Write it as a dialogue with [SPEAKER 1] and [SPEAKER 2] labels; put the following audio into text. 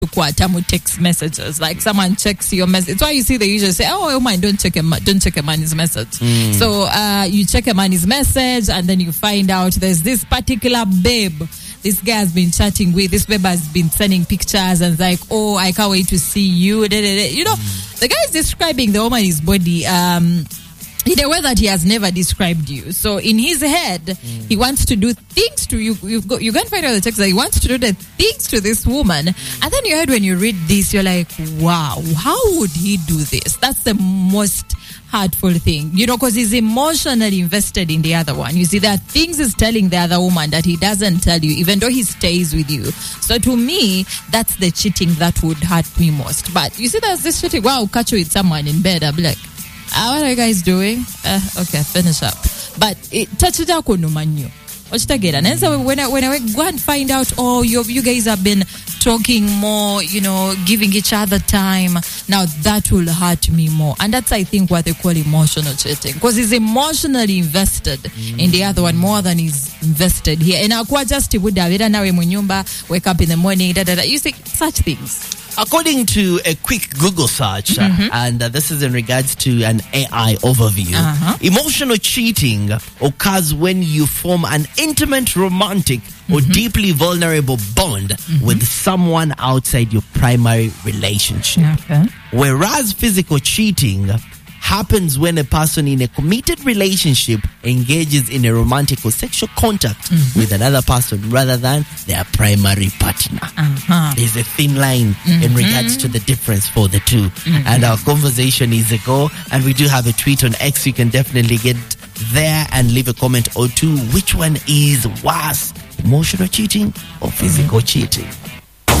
[SPEAKER 1] Kwatamu text messages, like someone checks your message. It's why you see they usually say, "Oh man, don't check a man's message." So you check a man's message, and then you find out there's this particular babe this guy has been chatting with. This babe has been sending pictures and like, "Oh, I can't wait to see you." You know, the guy is describing the woman's body in a way that he has never described you. So in his head, he wants to do things to you. You go and find out the text that he wants to do the things to this woman. And then you heard when you read this, you're like, wow, how would he do this? That's the most hurtful thing, you know, because he's emotionally invested in the other one. You see, there are things he's telling the other woman that he doesn't tell you, even though he stays with you. So to me, that's the cheating that would hurt me most. But you see, there's this cheating, wow, catch you with someone in bed. I'm like, what are you guys doing? Okay, finish up. But touch it out on manu. And so when I go and find out, oh, you guys have been talking more, you know, giving each other time, now that will hurt me more. And that's, I think, what they call emotional cheating, because he's emotionally invested in the other one more than he's invested here. And I'll just wake up in the morning, you see such things.
[SPEAKER 2] According to a quick Google search, and this is in regards to an AI overview, emotional cheating occurs when you form an intimate, romantic, or deeply vulnerable bond with someone outside your primary relationship.
[SPEAKER 1] Okay.
[SPEAKER 2] Whereas physical cheating happens when a person in a committed relationship engages in a romantic or sexual contact with another person rather than their primary partner. There's a thin line in regards to the difference for the two. And our conversation is a go. And we do have a tweet on X. You can definitely get there and leave a comment or two. Which one is worse, emotional cheating or physical cheating?